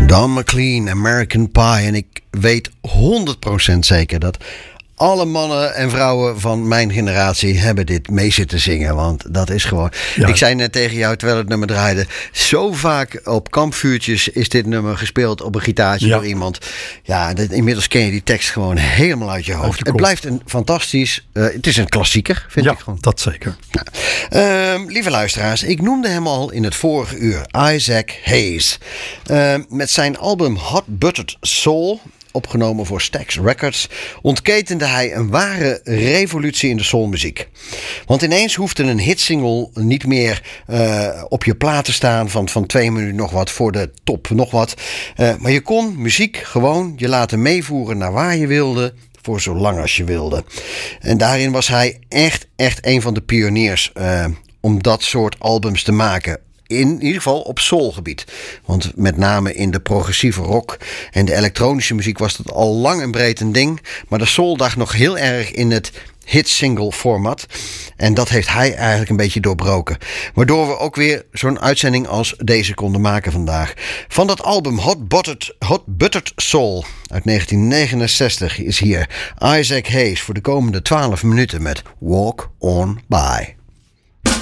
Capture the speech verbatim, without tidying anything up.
Don McLean, American Pie. En ik weet honderd procent zeker dat alle mannen en vrouwen van mijn generatie hebben dit mee zitten zingen. Want dat is gewoon... Ja. Ik zei net tegen jou, terwijl het nummer draaide, zo vaak op kampvuurtjes is dit nummer gespeeld op een gitaartje ja. door iemand. Ja, dat, inmiddels ken je die tekst gewoon helemaal uit je hoofd. Het blijft een fantastisch... Uh, het is een klassieker, vind ja, ik gewoon. Dat zeker. Ja. Uh, lieve luisteraars, ik noemde hem al in het vorige uur. Isaac Hayes. Uh, met zijn album Hot Buttered Soul, opgenomen voor Stax Records, ontketende hij een ware revolutie in de soulmuziek. Want ineens hoefde een hitsingle niet meer uh, op je plaat te staan van, van twee minuten nog wat voor de top nog wat. Uh, maar je kon muziek gewoon je laten meevoeren naar waar je wilde, voor zo lang als je wilde. En daarin was hij echt, echt een van de pioniers uh, om dat soort albums te maken. In ieder geval op soulgebied. Want met name in de progressieve rock en de elektronische muziek was dat al lang en breed een ding. Maar de soul dacht nog heel erg in het hit-single format. En dat heeft hij eigenlijk een beetje doorbroken. Waardoor we ook weer zo'n uitzending als deze konden maken vandaag. Van dat album Hot Buttered, Hot Buttered Soul uit negentien negenenzestig is hier Isaac Hayes voor de komende twaalf minuten met Walk On By.